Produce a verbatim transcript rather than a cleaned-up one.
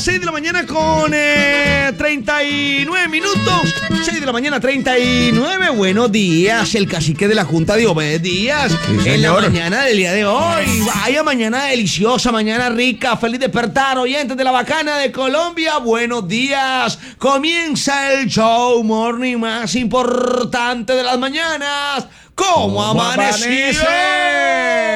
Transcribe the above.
seis de la mañana con eh, treinta y nueve minutos. seis de la mañana, treinta y nueve. Buenos días, el cacique de la Junta de Diomedes Díaz. Sí, en la señor. mañana del día de hoy. Vaya mañana deliciosa, mañana rica. Feliz despertar, oyentes de la Bacana de Colombia. Buenos días. Comienza el show morning más importante de las mañanas. ¿Cómo ¿Cómo amanece? amanece?